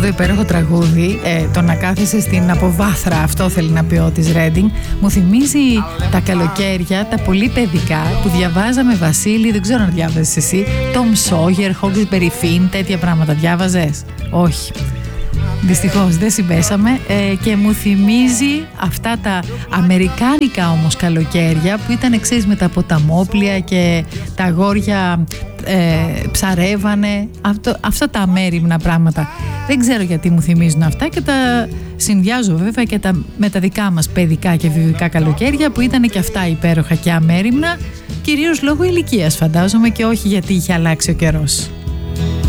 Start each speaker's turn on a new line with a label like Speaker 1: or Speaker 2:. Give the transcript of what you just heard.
Speaker 1: το υπέροχο τραγούδι, το να κάθεσαι στην αποβάθρα, αυτό θέλει να πει ο της Reading, μου θυμίζει τα καλοκαίρια, τα πολύ παιδικά που διαβάζαμε, Βασίλη, δεν ξέρω αν διάβαζες εσύ, Tom Sawyer, Huckleberry Finn, τέτοια πράγματα διάβαζες? Όχι. Δυστυχώς δεν συμπέσαμε, και μου θυμίζει αυτά τα αμερικάνικα όμως καλοκαίρια που ήταν, ξέρεις, με τα ποταμόπλια και τα αγόρια ψαρεύανε, αυτά τα αμέριμνα πράγματα. Δεν ξέρω γιατί μου θυμίζουν αυτά και τα συνδυάζω βέβαια και με τα δικά μας παιδικά και βιβλικά καλοκαίρια που ήταν και αυτά υπέροχα και αμέριμνα, κυρίως λόγω ηλικίας φαντάζομαι και όχι γιατί είχε αλλάξει ο καιρός.